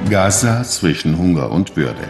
Gaza zwischen Hunger und Würde.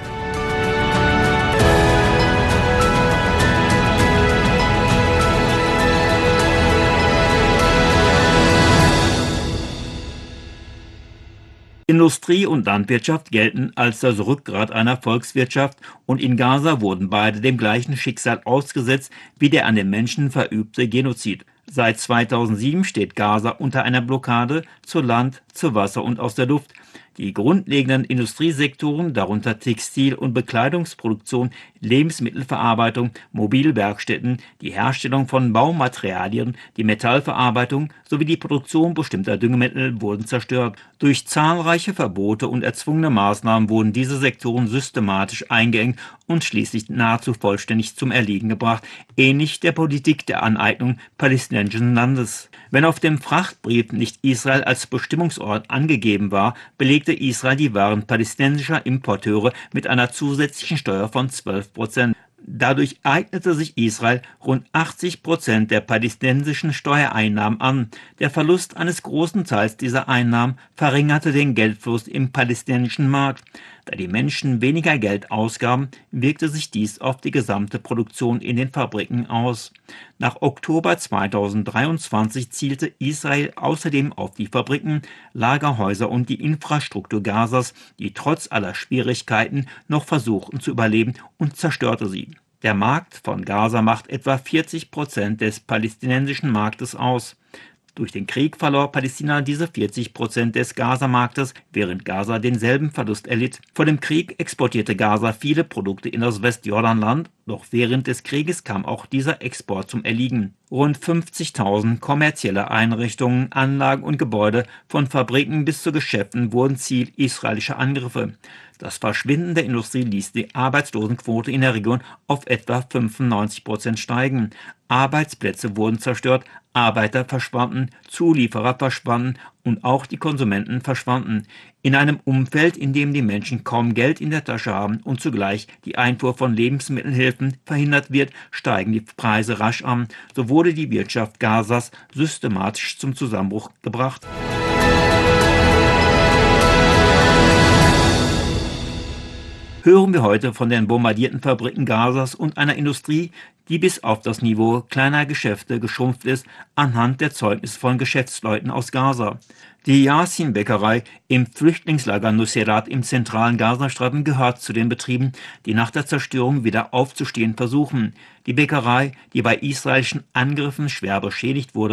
Industrie und Landwirtschaft gelten als das Rückgrat einer Volkswirtschaft, und in Gaza wurden beide dem gleichen Schicksal ausgesetzt wie der an den Menschen verübte Genozid. Seit 2007 steht Gaza unter einer Blockade zu Land, zu Wasser und aus der Luft. Die grundlegenden Industriesektoren, darunter Textil- und Bekleidungsproduktion, Lebensmittelverarbeitung, Mobilwerkstätten, die Herstellung von Baumaterialien, die Metallverarbeitung sowie die Produktion bestimmter Düngemittel, wurden zerstört. Durch zahlreiche Verbote und erzwungene Maßnahmen wurden diese Sektoren systematisch eingeengt und schließlich nahezu vollständig zum Erliegen gebracht, ähnlich der Politik der Aneignung palästinensischen Landes. Wenn auf dem Frachtbrief nicht Israel als Bestimmungsort angegeben war, belegte Israel die Waren palästinensischer Importeure mit einer zusätzlichen Steuer von 12%. Dadurch eignete sich Israel rund 80% der palästinensischen Steuereinnahmen an. Der Verlust eines großen Teils dieser Einnahmen verringerte den Geldfluss im palästinensischen Markt. Da die Menschen weniger Geld ausgaben, wirkte sich dies auf die gesamte Produktion in den Fabriken aus. Nach Oktober 2023 zielte Israel außerdem auf die Fabriken, Lagerhäuser und die Infrastruktur Gazas, die trotz aller Schwierigkeiten noch versuchten zu überleben, und zerstörte sie. Der Markt von Gaza macht etwa 40% des palästinensischen Marktes aus. Durch den Krieg verlor Palästina diese 40% des Gaza-Marktes, während Gaza denselben Verlust erlitt. Vor dem Krieg exportierte Gaza viele Produkte in das Westjordanland, doch während des Krieges kam auch dieser Export zum Erliegen. Rund 50.000 kommerzielle Einrichtungen, Anlagen und Gebäude, von Fabriken bis zu Geschäften, wurden Ziel israelischer Angriffe. Das Verschwinden der Industrie ließ die Arbeitslosenquote in der Region auf etwa 95% steigen. Arbeitsplätze wurden zerstört, Arbeiter verschwanden, Zulieferer verschwanden und auch die Konsumenten verschwanden. In einem Umfeld, in dem die Menschen kaum Geld in der Tasche haben und zugleich die Einfuhr von Lebensmittelhilfen verhindert wird, steigen die Preise rasch an. So wurde die Wirtschaft Gazas systematisch zum Zusammenbruch gebracht. Hören wir heute von den bombardierten Fabriken Gazas und einer Industrie, die bis auf das Niveau kleiner Geschäfte geschrumpft ist, anhand der Zeugnisse von Geschäftsleuten aus Gaza. Die Yasin-Bäckerei im Flüchtlingslager Nuseirat im zentralen Gazastreifen gehört zu den Betrieben, die nach der Zerstörung wieder aufzustehen versuchen. Die Bäckerei, die bei israelischen Angriffen schwer beschädigt wurde,